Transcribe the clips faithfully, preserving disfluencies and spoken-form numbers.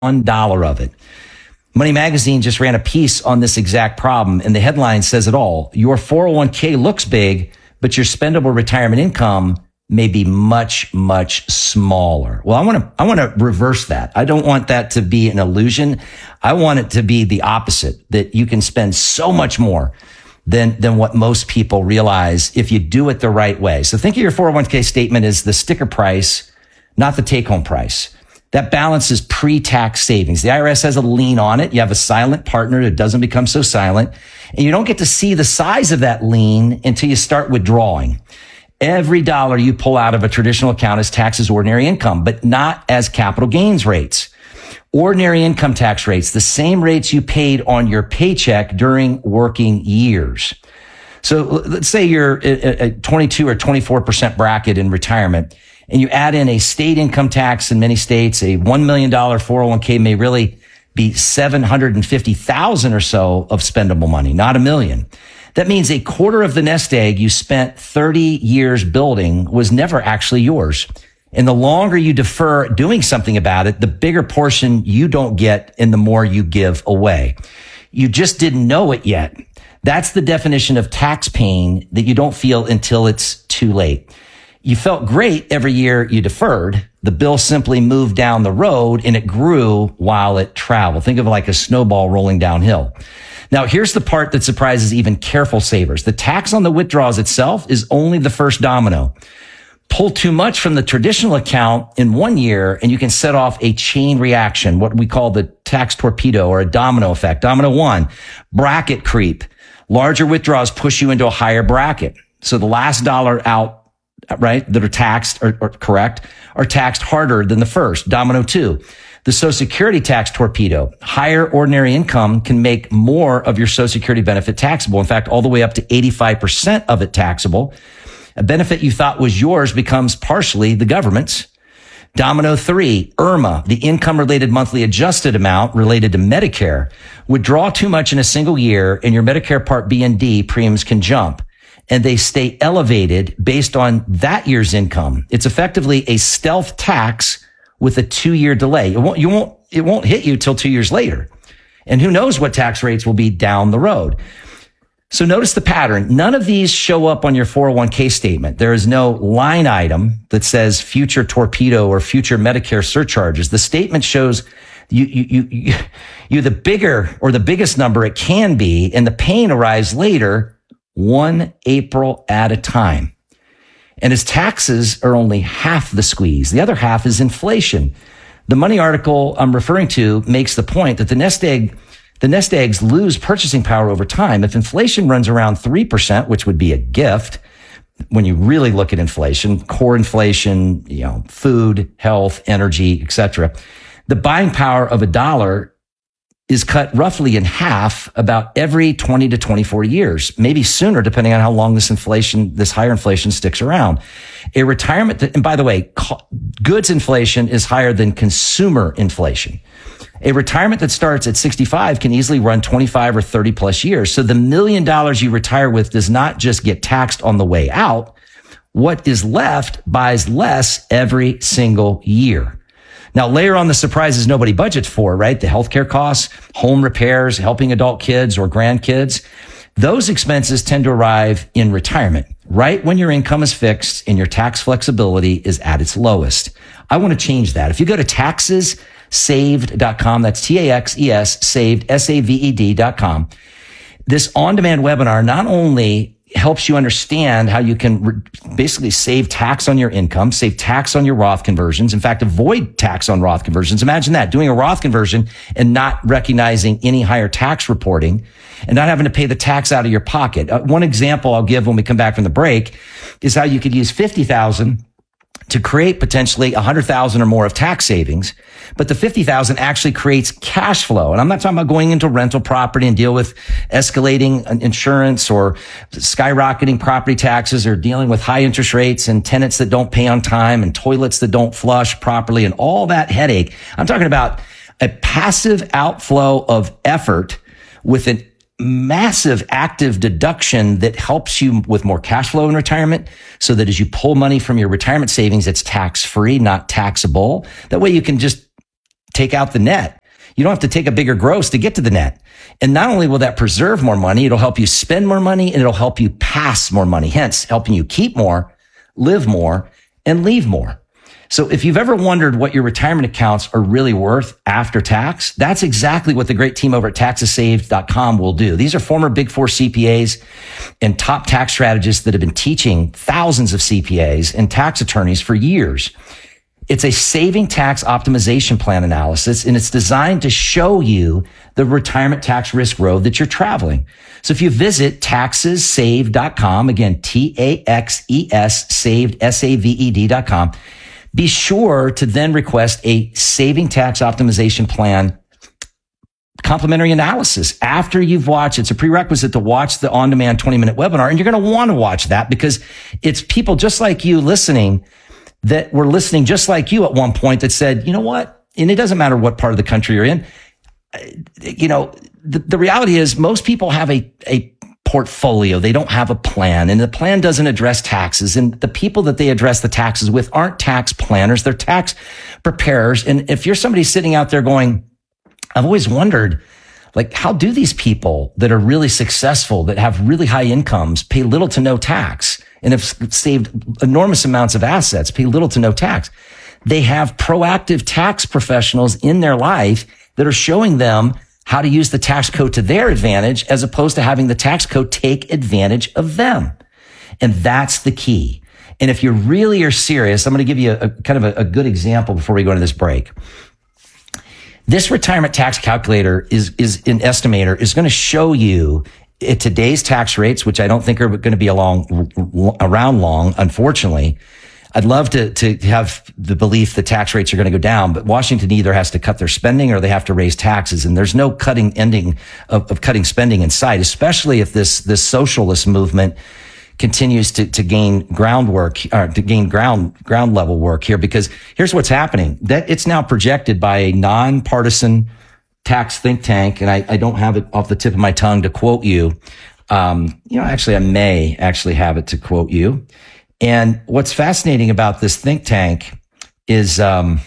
one dollar of it. Money Magazine just ran a piece on this exact problem, and the headline says it all. Your four oh one k looks big, but your spendable retirement income may be much, much smaller. Well, I want to, I want to reverse that. I don't want that to be an illusion. I want it to be the opposite, that you can spend so much more than, than what most people realize if you do it the right way. So think of your four oh one k statement as the sticker price, not the take home price. That balance is pre-tax savings. The I R S has a lien on it. You have a silent partner that doesn't become so silent, and you don't get to see the size of that lien until you start withdrawing. Every dollar you pull out of a traditional account is taxed as ordinary income, but not as capital gains rates. Ordinary income tax rates, the same rates you paid on your paycheck during working years. So let's say you're a twenty-two or twenty-four percent bracket in retirement, and you add in a state income tax in many states. A one million dollars four oh one k may really be seven hundred fifty thousand dollars or so of spendable money, not a million. That means a quarter of the nest egg you spent thirty years building was never actually yours. And the longer you defer doing something about it, the bigger portion you don't get and the more you give away. You just didn't know it yet. That's the definition of tax pain that you don't feel until it's too late. You felt great every year you deferred. The bill simply moved down the road and it grew while it traveled. Think of it like a snowball rolling downhill. Now, here's the part that surprises even careful savers. The tax on the withdrawals itself is only the first domino. Pull too much from the traditional account in one year and you can set off a chain reaction, what we call the tax torpedo or a domino effect. Domino one, bracket creep. Larger withdrawals push you into a higher bracket. So the last dollar out, right, that are taxed or, or correct, are taxed harder than the first. Domino two, the Social Security tax torpedo. Higher ordinary income can make more of your Social Security benefit taxable. In fact, all the way up to eighty-five percent of it taxable. A benefit you thought was yours becomes partially the government's. Domino three, I R M A, the income-related monthly adjusted amount related to Medicare. Withdraw too much in a single year and your Medicare Part B and D premiums can jump, and they stay elevated based on that year's income. It's effectively a stealth tax with a two-year delay. It won't, you won't, it won't hit you till two years later. And who knows what tax rates will be down the road. So notice the pattern. None of these show up on your four oh one k statement. There is no line item that says future torpedo or future Medicare surcharges. The statement shows you, you, you, you, you the bigger or the biggest number it can be, and the pain arrives later, one April at a time. And as taxes are only half the squeeze, the other half is inflation. The Money article I'm referring to makes the point that the nest egg The nest eggs lose purchasing power over time. If inflation runs around three percent, which would be a gift when you really look at inflation, core inflation, you know, food, health, energy, et cetera, the buying power of a dollar is cut roughly in half about every twenty to twenty-four years, maybe sooner, depending on how long this inflation, this higher inflation sticks around. A retirement that, and by the way, goods inflation is higher than consumer inflation. A retirement that starts at sixty-five can easily run twenty-five or thirty plus years. So the million dollars you retire with does not just get taxed on the way out. What is left buys less every single year. Now layer on the surprises nobody budgets for, right? The healthcare costs, home repairs, helping adult kids or grandkids. Those expenses tend to arrive in retirement, right when your income is fixed and your tax flexibility is at its lowest. I want to change that. If you go to taxes saved dot com, that's T A X E S, saved, S A V E D dot com. This on-demand webinar not only helps you understand how you can re- basically save tax on your income, save tax on your Roth conversions. In fact, avoid tax on Roth conversions. Imagine that, doing a Roth conversion and not recognizing any higher tax reporting and not having to pay the tax out of your pocket. Uh, one example I'll give when we come back from the break is how you could use fifty thousand dollars to create potentially one hundred thousand dollars or more of tax savings, but the fifty thousand dollars actually creates cash flow. And I'm not talking about going into rental property and deal with escalating insurance or skyrocketing property taxes or dealing with high interest rates and tenants that don't pay on time and toilets that don't flush properly and all that headache. I'm talking about a passive outflow of effort with an massive active deduction that helps you with more cash flow in retirement, so that as you pull money from your retirement savings, it's tax free, not taxable. That way you can just take out the net. You don't have to take a bigger gross to get to the net. And not only will that preserve more money, it'll help you spend more money and it'll help you pass more money, hence helping you keep more, live more, and leave more. So if you've ever wondered what your retirement accounts are really worth after tax, that's exactly what the great team over at taxes saved dot com will do. These are former Big Four C P As and top tax strategists that have been teaching thousands of C P As and tax attorneys for years. It's a saving tax optimization plan analysis, and it's designed to show you the retirement tax risk road that you're traveling. So if you visit taxes saved dot com, again, T A X E S, saved, S A V E D dot com, be sure to then request a saving tax optimization plan complimentary analysis after you've watched. It's a prerequisite to watch the on-demand twenty minute webinar. And you're going to want to watch that because it's people just like you listening that were listening just like you at one point that said, you know what? And it doesn't matter what part of the country you're in. You know, the, the reality is most people have a, a portfolio. They don't have a plan, and the plan doesn't address taxes. And the people that they address the taxes with aren't tax planners. They're tax preparers. And if you're somebody sitting out there going, I've always wondered, like, how do these people that are really successful, that have really high incomes, pay little to no tax and have saved enormous amounts of assets, pay little to no tax? They have proactive tax professionals in their life that are showing them how to use the tax code to their advantage as opposed to having the tax code take advantage of them. And that's the key. And if you really are serious, I'm going to give you a, a kind of a, a good example before we go into this break. This retirement tax calculator is, is an estimator is going to show you at today's tax rates, which I don't think are going to be along, around long, unfortunately. I'd love to, to have the belief that tax rates are going to go down, but Washington either has to cut their spending or they have to raise taxes. And there's no cutting ending of, of cutting spending in sight, especially if this, this socialist movement continues to, to gain groundwork, or to gain ground, ground level work here, because here's what's happening. That it's now projected by a nonpartisan tax think tank. And I, I don't have it off the tip of my tongue to quote you. Um, you know, actually, I may actually have it to quote you. And what's fascinating about this think tank is, um,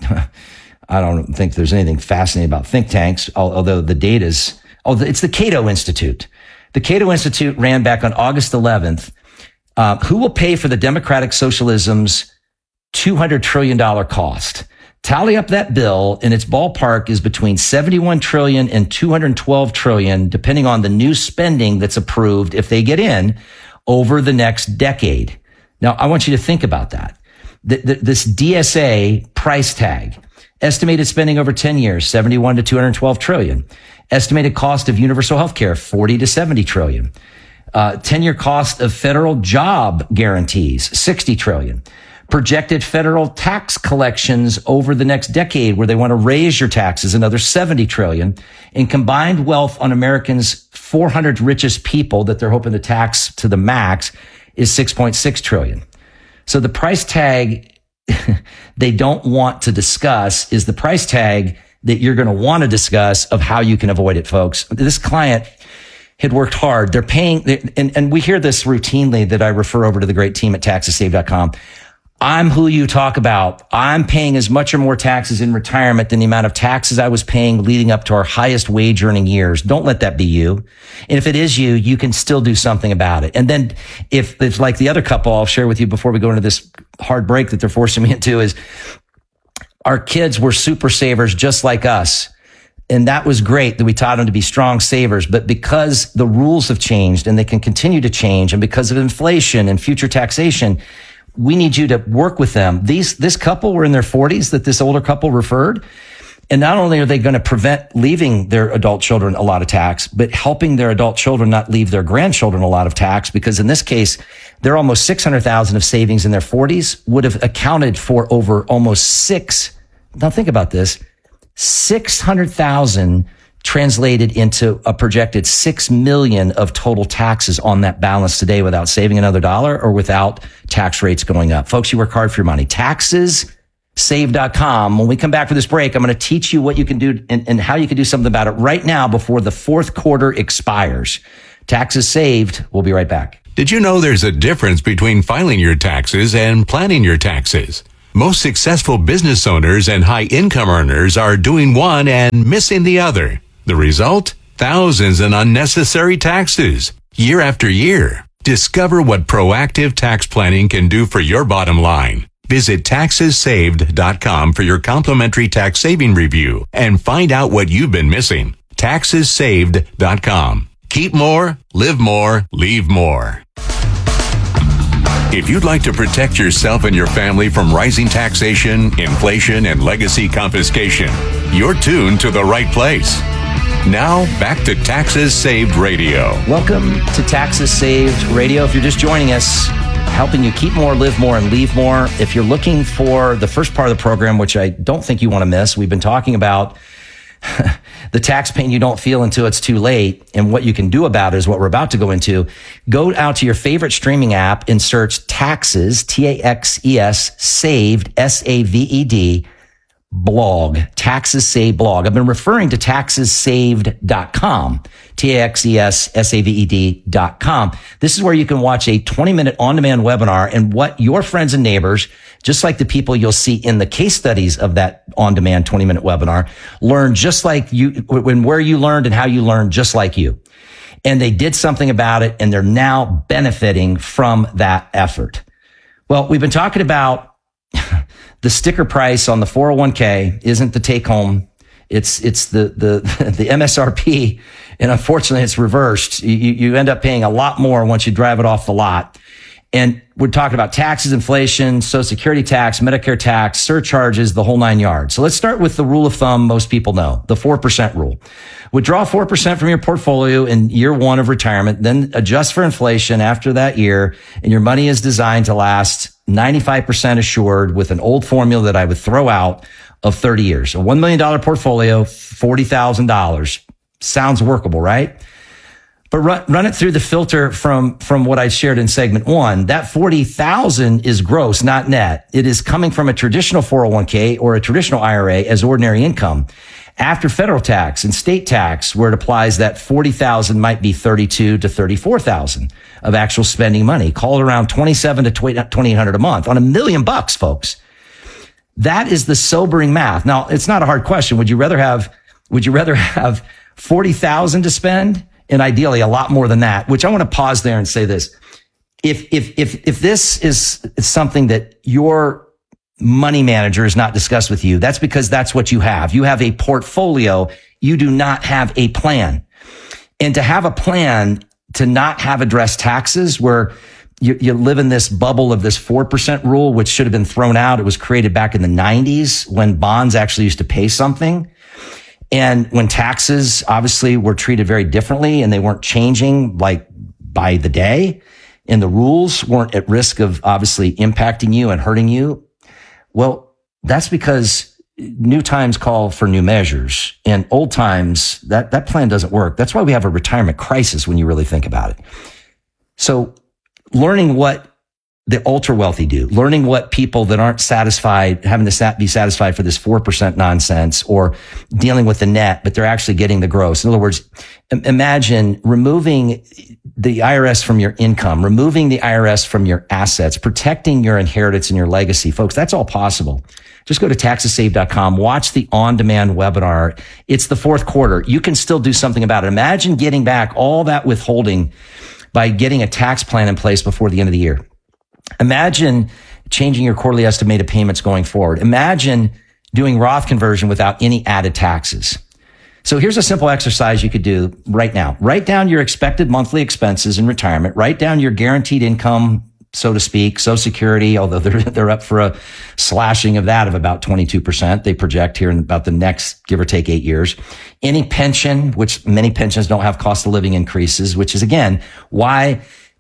I don't think there's anything fascinating about think tanks, although the data's, oh, it's the Cato Institute. The Cato Institute ran back on August eleventh. Uh, who will pay for the democratic socialism's two hundred trillion dollars cost? Tally up that bill, and its ballpark is between seventy-one trillion dollars and two hundred twelve trillion dollars, depending on the new spending that's approved if they get in over the next decade. Now, I want you to think about that. The, the, this D S A price tag, estimated spending over ten years, seventy-one to two hundred twelve trillion. Estimated cost of universal health care, forty to seventy trillion. Uh, ten-year cost of federal job guarantees, sixty trillion. Projected federal tax collections over the next decade, where they want to raise your taxes, another seventy trillion. And combined wealth on Americans' four hundred richest people that they're hoping to tax to the max is six point six trillion. So the price tag they don't want to discuss is the price tag that you're going to want to discuss of how you can avoid it, folks. This client had worked hard. They're paying, and, and we hear this routinely that I refer over to the great team at taxes saved dot com. I'm who you talk about. I'm paying as much or more taxes in retirement than the amount of taxes I was paying leading up to our highest wage earning years. Don't let that be you. And if it is you, you can still do something about it. And then if it's like the other couple I'll share with you before we go into this hard break that they're forcing me into is our kids were super savers just like us. And that was great that we taught them to be strong savers. But because the rules have changed and they can continue to change, and because of inflation and future taxation, we need you to work with them. These, this couple were in their forties that this older couple referred. And not only are they going to prevent leaving their adult children a lot of tax, but helping their adult children not leave their grandchildren a lot of tax, because in this case, they're almost six hundred thousand of savings in their forties would have accounted for over almost six. Now think about this, six hundred thousand translated into a projected six million of total taxes on that balance today without saving another dollar or without tax rates going up. Folks, you work hard for your money. taxes saved dot com. When we come back for this break, I'm going to teach you what you can do and, and how you can do something about it right now before the fourth quarter expires. Taxes Saved. We'll be right back. Did you know there's a difference between filing your taxes and planning your taxes? Most successful business owners and high income earners are doing one and missing the other. The result? Thousands in unnecessary taxes, year after year. Discover what proactive tax planning can do for your bottom line. Visit taxes saved dot com for your complimentary tax saving review and find out what you've been missing. taxes saved dot com. Keep more, live more, leave more. If you'd like to protect yourself and your family from rising taxation, inflation, and legacy confiscation, you're tuned to the right place. Now, back to Taxes Saved Radio. Welcome to Taxes Saved Radio. If you're just joining us, helping you keep more, live more, and leave more. If you're looking for the first part of the program, which I don't think you want to miss, we've been talking about the tax pain you don't feel until it's too late, and what you can do about it is what we're about to go into. Go out to your favorite streaming app and search Taxes, T A X E S, Saved, S A V E D, blog, Taxes Saved blog. I've been referring to taxes saved dot com, T A X E S, S A V E D dot com. This is where you can watch a twenty minute on-demand webinar and what your friends and neighbors, just like the people you'll see in the case studies of that on-demand twenty minute webinar, learn just like you, when where you learned and how you learned just like you. And they did something about it, and they're now benefiting from that effort. Well, we've been talking about the sticker price on the four oh one k isn't the take home. It's, it's the, the, the M S R P. And unfortunately, it's reversed. You, you end up paying a lot more once you drive it off the lot. And we're talking about taxes, inflation, Social Security tax, Medicare tax, surcharges, the whole nine yards. So let's start with the rule of thumb most people know, the four percent rule. Withdraw four percent from your portfolio in year one of retirement, then adjust for inflation after that year, and your money is designed to last ninety-five percent assured with an old formula that I would throw out of thirty years. A one million dollars portfolio, forty thousand dollars. Sounds workable, right? But run, run it through the filter from, from what I shared in segment one. That forty thousand is gross, not net. It is coming from a traditional four oh one k or a traditional I R A as ordinary income. After federal tax and state tax, where it applies, that forty thousand might be thirty-two to thirty-four thousand of actual spending money. Call it around twenty-seven to twenty-eight hundred a month on a million bucks, folks. That is the sobering math. Now, it's not a hard question. Would you rather have, would you rather have forty thousand to spend? And ideally a lot more than that, which I want to pause there and say this. If, if, if, if this is something that your money manager has not discussed with you, that's because that's what you have. You have a portfolio. You do not have a plan. And to have a plan to not have addressed taxes where you, you live in this bubble of this four percent rule, which should have been thrown out. It was created back in the nineties when bonds actually used to pay something. And when taxes obviously were treated very differently and they weren't changing like by the day, and the rules weren't at risk of obviously impacting you and hurting you. Well, that's because new times call for new measures, and old times, that, that plan doesn't work. That's why we have a retirement crisis when you really think about it. So learning what the ultra wealthy do, learning what people that aren't satisfied, having to be satisfied for this four percent nonsense, or dealing with the net, but they're actually getting the gross. In other words, imagine removing the I R S from your income, removing the I R S from your assets, protecting your inheritance and your legacy. Folks, that's all possible. Just go to taxes saved dot com, watch the on-demand webinar. It's the fourth quarter. You can still do something about it. Imagine getting back all that withholding by getting a tax plan in place before the end of the year. Imagine changing your quarterly estimated payments going forward. Imagine doing Roth conversion without any added taxes. So here's a simple exercise you could do right now. Write down your expected monthly expenses in retirement. Write down your guaranteed income, so to speak, Social Security, although they're, they're up for a slashing of that of about twenty-two percent. They project here in about the next, give or take, eight years. Any pension, which many pensions don't have cost of living increases, which is, again, why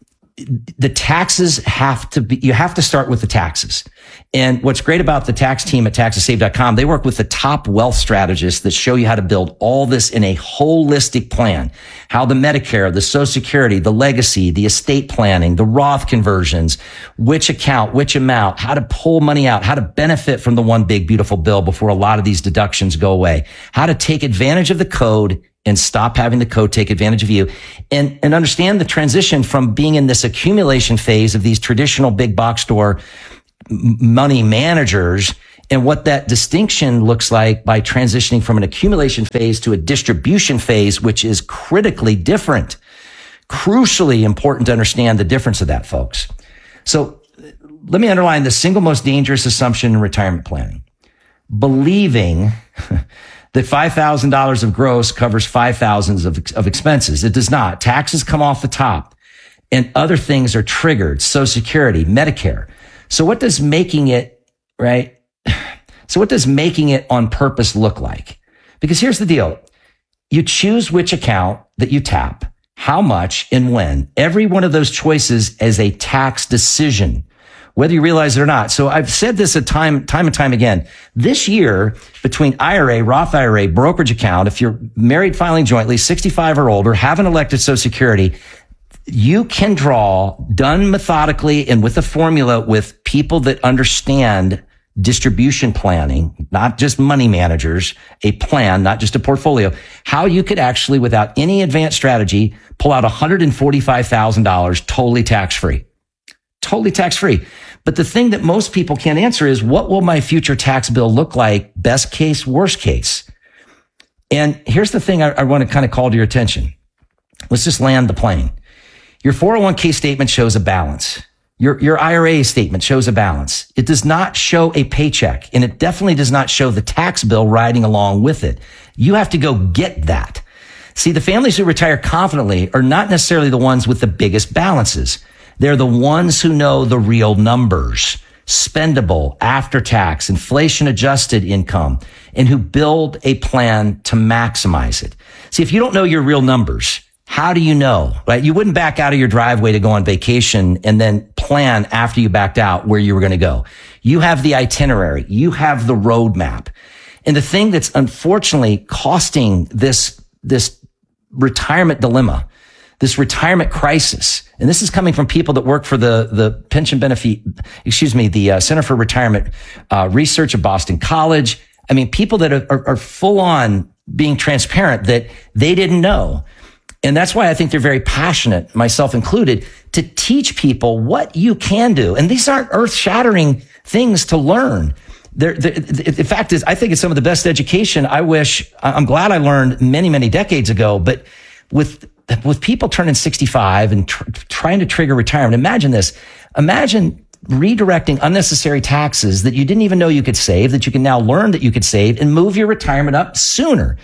the taxes have to be, you have to start with the taxes. And what's great about the tax team at taxes saved dot com, they work with the top wealth strategists that show you how to build all this in a holistic plan. How the Medicare, the Social Security, the legacy, the estate planning, the Roth conversions, which account, which amount, how to pull money out, how to benefit from the one big beautiful bill before a lot of these deductions go away, how to take advantage of the code and stop having the code take advantage of you, and, and understand the transition from being in this accumulation phase of these traditional big box store money managers, and what that distinction looks like by transitioning from an accumulation phase to a distribution phase, which is critically different. Crucially important to understand the difference of that, folks. So let me underline the single most dangerous assumption in retirement planning: believing that five thousand dollars of gross covers five thousand dollars of, of expenses. It does not. Taxes come off the top and other things are triggered. Social Security, Medicare. So what does making it, right? So what does making it on purpose look like? Because here's the deal. You choose which account that you tap, how much and when. Every one of those choices is a tax decision, whether you realize it or not. So I've said this a time, time and time again. This year, between I R A, Roth I R A, brokerage account, if you're married filing jointly, sixty-five or older, haven't elected Social Security, you can draw, done methodically and with a formula with people that understand distribution planning, not just money managers, a plan, not just a portfolio, how you could actually, without any advanced strategy, pull out one hundred forty-five thousand dollars totally tax-free. Totally tax-free. But the thing that most people can't answer is, what will my future tax bill look like? Best case, worst case. And here's the thing I, I want to kind of call to your attention. Let's just land the plane. Your four oh one k statement shows a balance. Your, your I R A statement shows a balance. It does not show a paycheck, and it definitely does not show the tax bill riding along with it. You have to go get that. See, the families who retire confidently are not necessarily the ones with the biggest balances. They're the ones who know the real numbers, spendable, after tax, inflation adjusted income, and who build a plan to maximize it. See, if you don't know your real numbers, how do you know, right? You wouldn't back out of your driveway to go on vacation and then plan after you backed out where you were going to go. You have the itinerary. You have the roadmap. And the thing that's unfortunately costing this, this retirement dilemma, this retirement crisis, and this is coming from people that work for the, the pension benefit, excuse me, the uh, Center for Retirement uh, Research at Boston College. I mean, people that are, are, are full on being transparent that they didn't know. And that's why I think they're very passionate, myself included, to teach people what you can do. And these aren't earth-shattering things to learn. They're, they're, the fact is, I think it's some of the best education I wish, I'm glad I learned many, many decades ago. But with, with people turning sixty-five and tr- trying to trigger retirement, imagine this. Imagine redirecting unnecessary taxes that you didn't even know you could save, that you can now learn that you could save, and move your retirement up sooner.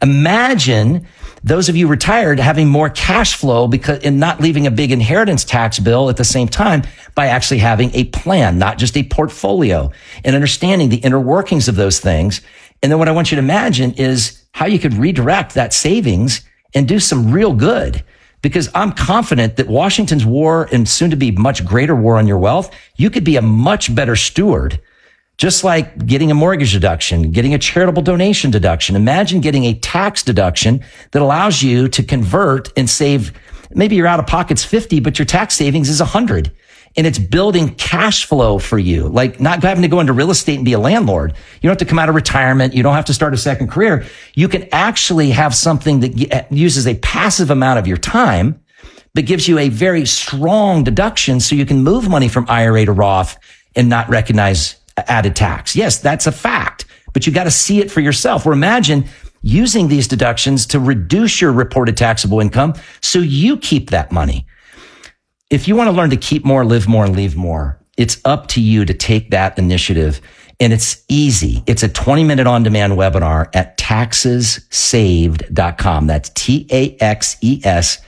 Imagine those of you retired having more cash flow because and not leaving a big inheritance tax bill at the same time by actually having a plan, not just a portfolio, and understanding the inner workings of those things. And then what I want you to imagine is how you could redirect that savings and do some real good. Because I'm confident that Washington's war, and soon to be much greater war on your wealth, you could be a much better steward. Just like getting a mortgage deduction, getting a charitable donation deduction. Imagine getting a tax deduction that allows you to convert and save. Maybe your out of pocket's fifty, but your tax savings is one hundred. And it's building cash flow for you, like not having to go into real estate and be a landlord. You don't have to come out of retirement. You don't have to start a second career. You can actually have something that uses a passive amount of your time, but gives you a very strong deduction so you can move money from I R A to Roth and not recognize added tax. Yes, that's a fact, but you got to see it for yourself. Or imagine using these deductions to reduce your reported taxable income so you keep that money. If you want to learn to keep more, live more, and leave more, it's up to you to take that initiative. And it's easy. It's a twenty minute on demand webinar at taxes saved dot com. That's T A X E S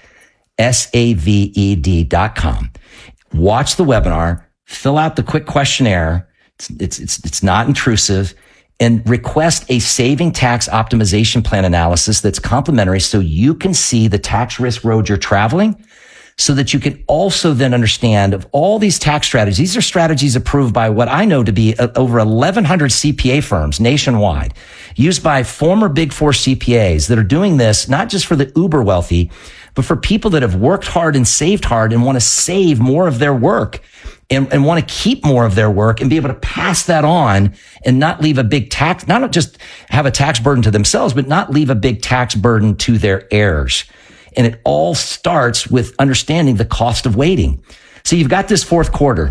S A V E D dot com. Watch the webinar, fill out the quick questionnaire. It's, it's, it's, it's not intrusive, and request a saving tax optimization plan analysis that's complimentary so you can see the tax risk road you're traveling, so that you can also then understand of all these tax strategies. These are strategies approved by what I know to be over eleven hundred C P A firms nationwide, used by former Big Four C P As that are doing this not just for the uber wealthy, but for people that have worked hard and saved hard and want to save more of their work and, and want to keep more of their work and be able to pass that on and not leave a big tax, not just have a tax burden to themselves, but not leave a big tax burden to their heirs. And it all starts with understanding the cost of waiting. So you've got this fourth quarter.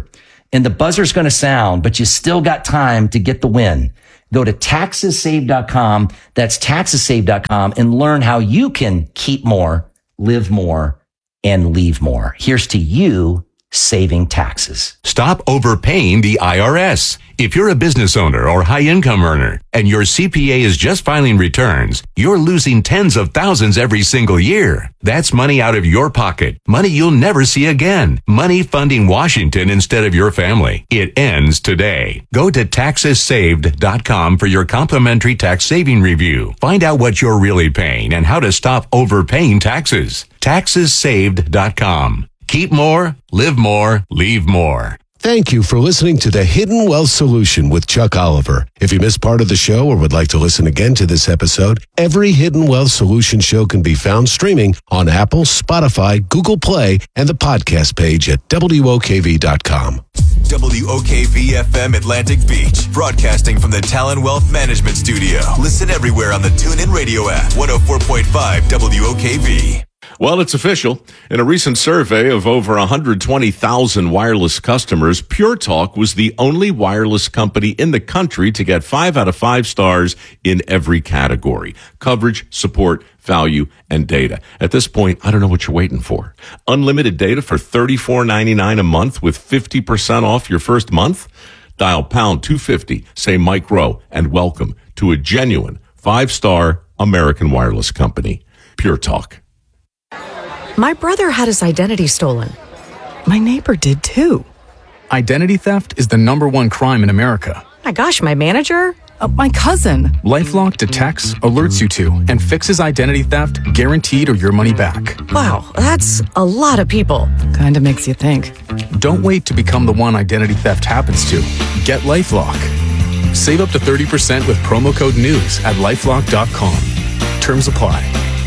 and the buzzer's going to sound, but you still got time to get the win. Go to taxes saved dot com. That's taxes saved dot com and learn how you can keep more, live more, and leave more. Here's to you saving taxes. Stop overpaying the I R S. If you're a business owner or high income earner and your C P A is just filing returns, you're losing tens of thousands every single year. That's money out of your pocket, money you'll never see again, money funding Washington instead of your family. It ends today. Go to taxes saved dot com for your complimentary tax saving review. Find out what you're really paying and how to stop overpaying taxes. taxes saved dot com. Keep more, live more, leave more. Thank you for listening to The Hidden Wealth Solution with Chuck Oliver. If you missed part of the show or would like to listen again to this episode, every Hidden Wealth Solution show can be found streaming on Apple, Spotify, Google Play, and the podcast page at W O K V dot com. W O K V F M Atlantic Beach, broadcasting from the Talon Wealth Management Studio. Listen everywhere on the TuneIn Radio app, one oh four point five W O K V. Well, it's official. In a recent survey of over one hundred twenty thousand wireless customers, Pure Talk was the only wireless company in the country to get five out of five stars in every category: coverage, support, value, and data. At this point, I don't know what you're waiting for. Unlimited data for thirty-four ninety-nine a month with fifty percent off your first month? Dial pound two fifty, say Mike Rowe, and welcome to a genuine five-star American wireless company. Pure Talk. My brother had his identity stolen. My neighbor did too. Identity theft is the number one crime in America. My gosh, my manager? Uh, my cousin. LifeLock detects, alerts you to, and fixes identity theft guaranteed or your money back. Wow, that's a lot of people. Kinda makes you think. Don't wait to become the one identity theft happens to. Get LifeLock. Save up to thirty percent with promo code NEWS at LifeLock dot com. Terms apply.